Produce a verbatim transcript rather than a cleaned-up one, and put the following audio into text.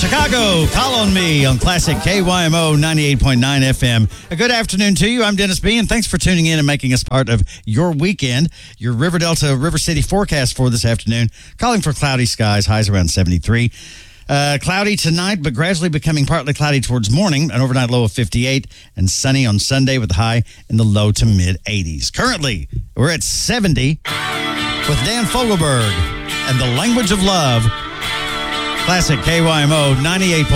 Chicago, Call on Me on Classic K Y M O ninety-eight point nine F M. A good afternoon to you. I'm Dennis B., and thanks for tuning in and making us part of your weekend. Your River Delta, River City forecast for this afternoon, calling for cloudy skies, highs around seventy-three. Uh, cloudy tonight, but gradually becoming partly cloudy towards morning, an overnight low of fifty-eight, and sunny on Sunday with a high in the low to mid eighties. Currently, we're at seventy with Dan Fogelberg and The Language of Love. Classic K Y M O ninety-eight point nine.